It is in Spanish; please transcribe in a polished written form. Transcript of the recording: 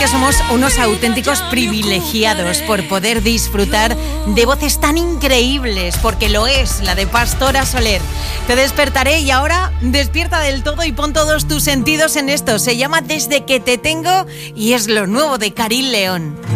que somos unos auténticos privilegiados por poder disfrutar de voces tan increíbles, porque lo es la de Pastora Soler. Te despertaré y ahora despierta del todo y pon todos tus sentidos en esto. Se llama Desde que te tengo y es lo nuevo de Caril León.